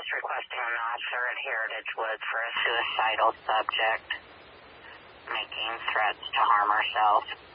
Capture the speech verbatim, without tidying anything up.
is requesting an officer at Heritage Woods for a suicidal subject making threats to harm herself.